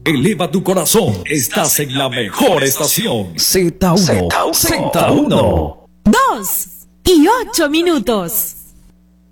Eleva tu corazón. Estás en la mejor estación. Z1. Z1. 2:08.